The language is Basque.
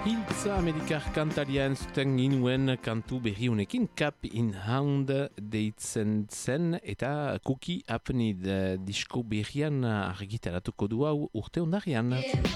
Hiltza Amerikar kantaria entzuten ginuen kantu berri honekin Cap in Hand deitzen zen eta Cookie Apnid disko berrian argitaratuko du hau urte ondarian.